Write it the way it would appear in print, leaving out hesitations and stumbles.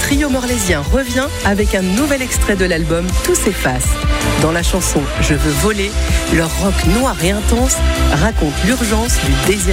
trio morlaisien revient avec un nouvel extrait de l'album Tout s'efface. Dans la chanson Je veux voler, leur rock noir et intense raconte l'urgence du désir